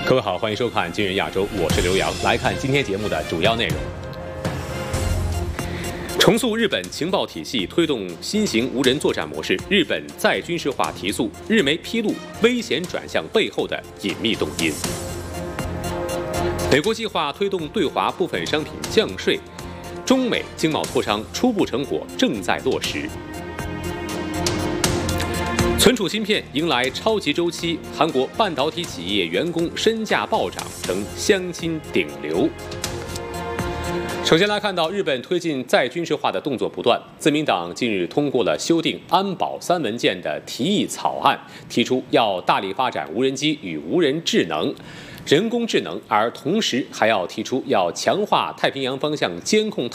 各位好，欢迎收看《今日亚洲》，我是刘洋。来看今天节目的主要内容：重塑日本情报体系，推动新型无人作战模式；日本再军事化提速；日媒披露危险转向背后的隐秘动因；美国计划推动对华部分商品降税；中美经贸磋商初步成果正在落实。存储芯片迎来超级周期，韩国半导体企业员工身价暴涨，成相亲顶流。首先来看到日本推进再军事化的动作不断，自民党近日通过了修订安保3文件的提议草案，提出要大力发展无人机与无人智能、人工智能，而同时还要提出要强化太平洋方向监控